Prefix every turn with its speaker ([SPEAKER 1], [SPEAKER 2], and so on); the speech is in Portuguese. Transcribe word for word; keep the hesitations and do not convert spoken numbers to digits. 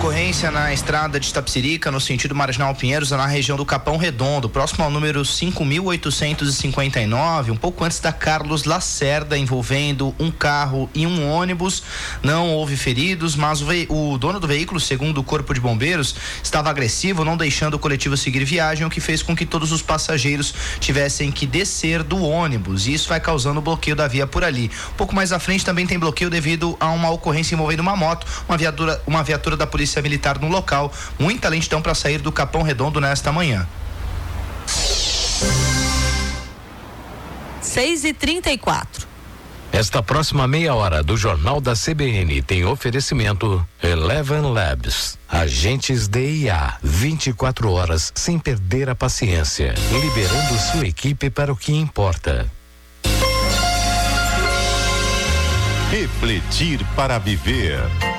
[SPEAKER 1] ocorrência na estrada de Itapecerica, no sentido Marginal Pinheiros, na região do Capão Redondo, próximo ao número cinco mil oitocentos e cinquenta e nove, um pouco antes da Carlos Lacerda, envolvendo um carro e um ônibus. Não houve feridos, mas o, ve- o dono do veículo, segundo o Corpo de Bombeiros, estava agressivo, não deixando o coletivo seguir viagem, o que fez com que todos os passageiros tivessem que descer do ônibus, e isso vai causando o bloqueio da via por ali. Um pouco mais à frente também tem bloqueio devido a uma ocorrência envolvendo uma moto, uma viatura, uma viatura da Polícia Militar no local. Muita lentidão para sair do Capão Redondo nesta manhã.
[SPEAKER 2] seis e trinta e quatro.
[SPEAKER 3] Esta próxima meia hora do Jornal da C B N tem oferecimento Eleven Labs. Agentes D I A, vinte e quatro horas sem perder a paciência, liberando sua equipe para o que importa.
[SPEAKER 4] Refletir para viver.